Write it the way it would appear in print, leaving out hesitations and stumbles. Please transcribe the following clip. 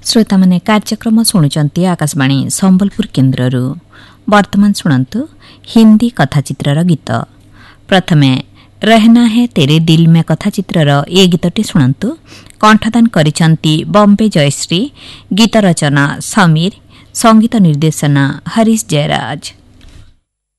श्रोता माने कार्यक्रम शुणुचंती आकाशवाणी संबलपुर केन्द्ररू। वर्तमान शुणन्तु हिंदी कथाचित्रर गीत। प्रथमे रहना है तेरे दिल में कथाचित्रर ए गीतटी शुणन्तु। कंठदान करिसंती बॉम्बे जयश्री, गीत रचना समीर, संगीत निर्देशना हरीश जयराज।